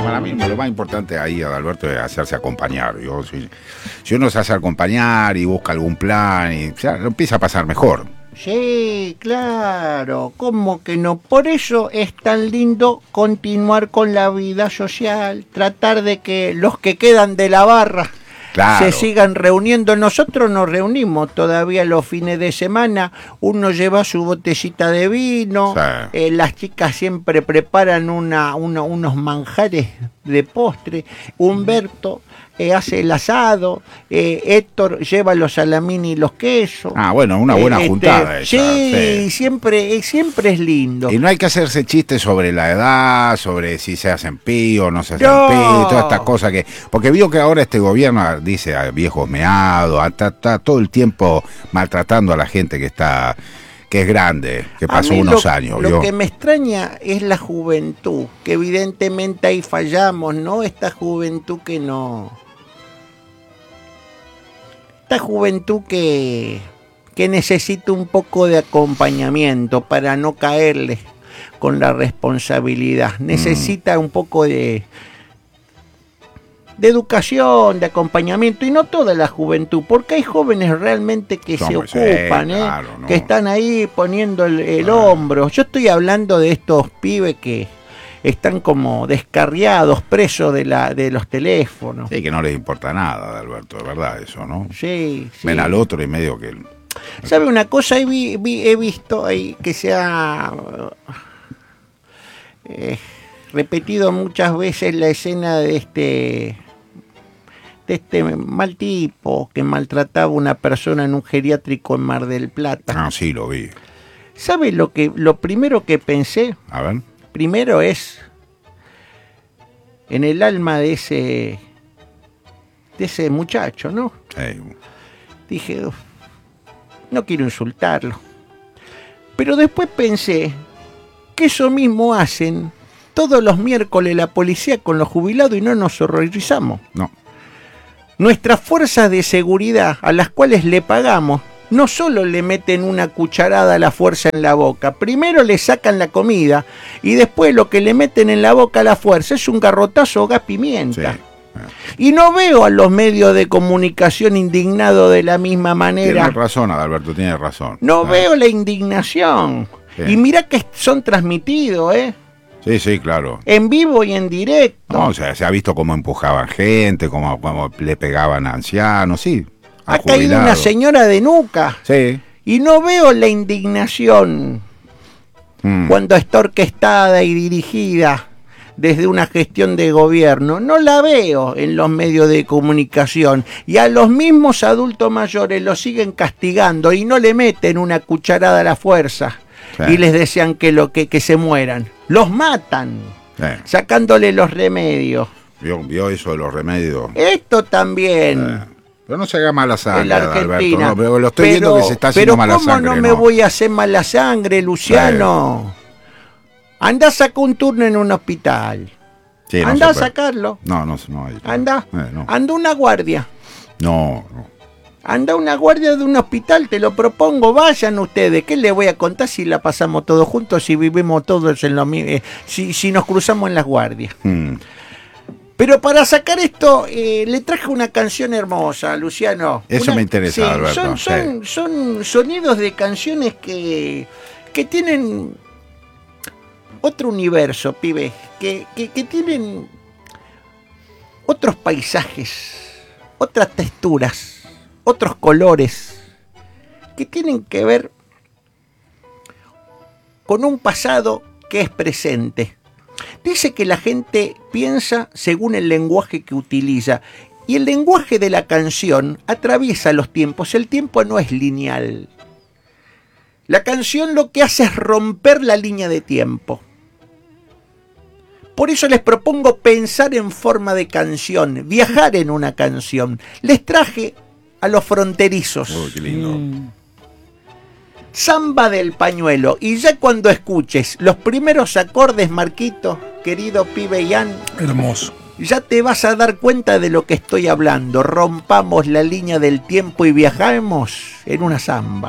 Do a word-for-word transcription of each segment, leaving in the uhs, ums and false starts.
para mí lo más importante ahí, Adalberto, es hacerse acompañar. Yo, si, si uno se hace acompañar y busca algún plan, y, o sea, lo empieza a pasar mejor. Sí, claro, ¿cómo que no? Por eso es tan lindo continuar con la vida social, tratar de que los que quedan de la barra claro. se sigan reuniendo. Nosotros nos reunimos todavía los fines de semana, uno lleva su botellita de vino, sí. eh, las chicas siempre preparan una, una, unos manjares de postre, Humberto eh, hace el asado, eh, Héctor lleva los salamini y los quesos. Ah, bueno, una buena eh, juntada este, esa, sí, sí, siempre, siempre es lindo. Y no hay que hacerse chistes sobre la edad, sobre si se hacen pío o no se hacen no. pío, todas estas cosas que... Porque vio que ahora este gobierno dice a viejos meados, está, está todo el tiempo maltratando a la gente que está... que es grande, que pasó unos lo, años. Lo ¿vio? que me extraña es la juventud, que evidentemente ahí fallamos, ¿no? Esta juventud que no... Esta juventud que, que necesita un poco de acompañamiento para no caerle con la responsabilidad. Necesita mm. un poco de... de educación, de acompañamiento, y no toda la juventud, porque hay jóvenes realmente que Somos, se ocupan, sí, ¿eh? Claro, no. que están ahí poniendo el, el claro. hombro. Yo estoy hablando de estos pibes que están como descarriados, presos de la de los teléfonos. Sí, que no les importa nada, Alberto, de verdad eso, ¿no? Sí, sí. Ven al otro y medio que... ¿Sabe una cosa? He, vi, vi, he visto ahí que se ha... Eh, repetido muchas veces la escena de este... de este mal tipo que maltrataba a una persona en un geriátrico en Mar del Plata. Ah, sí, lo vi. ¿Sabe lo que lo primero que pensé? A ver. Primero es en el alma de ese de ese muchacho, ¿no? Sí. Dije, no quiero insultarlo. Pero después pensé que eso mismo hacen todos los miércoles la policía con los jubilados y no nos horrorizamos. No. Nuestras fuerzas de seguridad, a las cuales le pagamos, no solo le meten una cucharada a la fuerza en la boca, primero le sacan la comida y después lo que le meten en la boca a la fuerza es un garrotazo o gas pimienta. Sí. Y no veo a los medios de comunicación indignados de la misma manera. Tiene razón, Adalberto, tiene razón. No ah. veo la indignación. Sí. Y mira que son transmitidos, ¿eh? Sí, sí, claro. En vivo y en directo. No, o sea, se ha visto cómo empujaban gente, cómo, cómo le pegaban a ancianos, sí. Ha caído una señora de nuca. Sí. Y no veo la indignación mm. cuando está orquestada y dirigida desde una gestión de gobierno. No la veo en los medios de comunicación. Y a los mismos adultos mayores los siguen castigando y no le meten una cucharada a la fuerza. Sí. Y les desean que, lo, que, que se mueran. Los matan, sí. sacándole los remedios. ¿Vio, vio eso de los remedios? Esto también. Sí. Pero no se haga mala sangre, en la Argentina. Alberto, no, pero lo estoy pero, viendo que se está haciendo mala sangre. Pero ¿cómo no me no. voy a hacer mala sangre, Luciano? Sí. Anda a sacar un turno en un hospital. Sí, no Anda a sacarlo. No, no, no. Hay, Anda. Eh, no. Anda una guardia. No, no. Anda una guardia de un hospital, te lo propongo, vayan ustedes. ¿Qué les voy a contar si la pasamos todos juntos, si vivimos todos en lo mismo, eh, si, si nos cruzamos en las guardias? Hmm. Pero para sacar esto, eh, le traje una canción hermosa, Luciano. Eso una, me interesa, sí, Alberto. Son, son, sí. son sonidos de canciones que, que tienen otro universo, pibe, que, que, que tienen otros paisajes, otras texturas, otros colores, que tienen que ver con un pasado que es presente. Dice que la gente piensa según el lenguaje que utiliza, y el lenguaje de la canción atraviesa los tiempos. El tiempo no es lineal. La canción lo que hace es romper la línea de tiempo. Por eso les propongo pensar en forma de canción, viajar en una canción. Les traje a Los Fronterizos. Oh, qué lindo. Mm. Samba del Pañuelo. Y ya cuando escuches los primeros acordes, Marquito, querido pibe Ian, hermoso, ya te vas a dar cuenta de lo que estoy hablando. Rompamos la línea del tiempo y viajamos en una samba.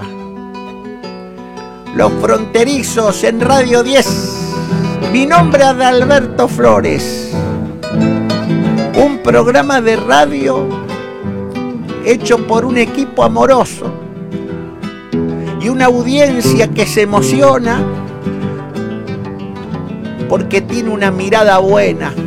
Los Fronterizos en Radio diez. Mi nombre es Adalberto Flores. Un programa de radio hecho por un equipo amoroso y una audiencia que se emociona porque tiene una mirada buena.